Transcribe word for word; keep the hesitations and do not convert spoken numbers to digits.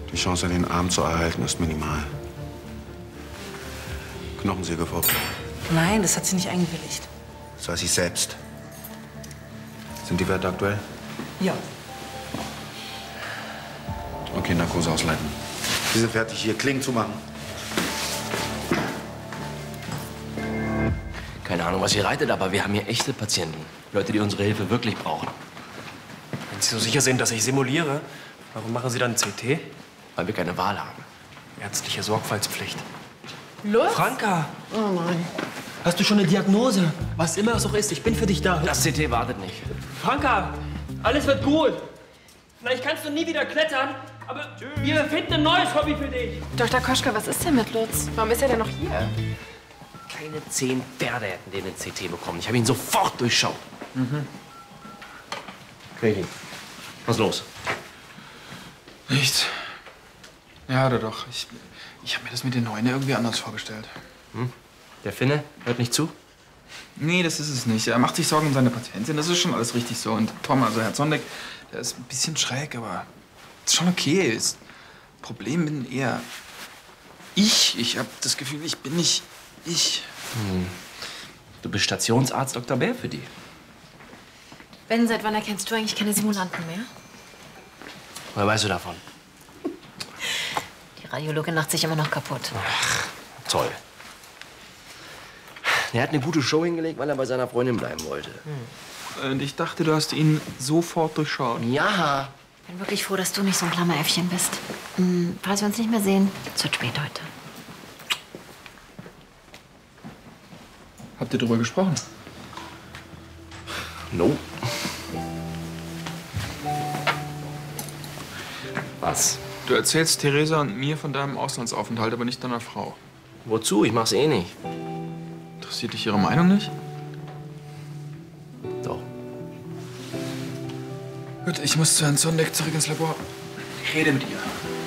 Die Chance, den Arm zu erhalten, ist minimal. Knochensäge vorbei. Nein, das hat sie nicht eingewilligt. Das weiß ich selbst. Sind die Werte aktuell? Ja. Okay, Narkose ausleiten. Sie sind fertig, hier Klingen zumachen. Keine Ahnung, was ihr reitet, aber wir haben hier echte Patienten. Leute, die unsere Hilfe wirklich brauchen. Wenn Sie so sicher sind, dass ich simuliere, warum machen Sie dann C T? Weil wir keine Wahl haben. Ärztliche Sorgfaltspflicht. Lutz? Franka! Oh nein. Hast du schon eine Diagnose? Was immer es auch ist, ich bin für dich da. Das C T wartet nicht. Franka, alles wird gut. Vielleicht kannst du nie wieder klettern, aber wir finden ein neues Hobby für dich. Doktor Koschka, was ist denn mit Lutz? Warum ist er denn noch hier? Keine zehn Pferde hätten den in C T bekommen. Ich habe ihn sofort durchschaut. Mhm. Greti, was ist los? Nichts. Ja, oder doch. Ich, ich habe mir das mit den Neuen irgendwie anders vorgestellt. Hm? Der Finne hört nicht zu? Nee, das ist es nicht. Er macht sich Sorgen um seine Patientin. Das ist schon alles richtig so. Und Tom, also Herr Zondek, der ist ein bisschen schräg, aber ist schon okay. Das Problem bin eher ich. Ich habe das Gefühl, ich bin nicht ich. Hm. Du bist Stationsarzt Doktor Bär für die. Ben, seit wann erkennst du eigentlich keine Simulanten mehr? Woher weißt du davon? Die Radiologin lacht sich immer noch kaputt. Ach, toll. Er hat eine gute Show hingelegt, weil er bei seiner Freundin bleiben wollte. Hm. Und ich dachte, du hast ihn sofort durchschaut. Ja. Ich bin wirklich froh, dass du nicht so ein Klammeräffchen bist. Hm, falls wir uns nicht mehr sehen, es wird spät heute. Habt ihr darüber gesprochen? No. Was? Du erzählst Theresa und mir von deinem Auslandsaufenthalt, aber nicht deiner Frau. Wozu? Ich mach's eh nicht. Interessiert dich ihre Meinung nicht? Doch. Gut, ich muss zu Herrn Zondek zurück ins Labor. Ich rede mit ihr.